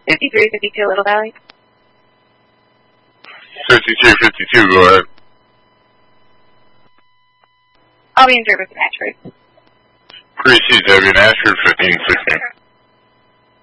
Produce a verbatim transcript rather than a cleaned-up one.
fifty-three fifty-two Little Valley. fifty-three fifty-two, go ahead. I'll be in service in Ashford. Pre-C, Debbie in Ashford, fifteen sixteen.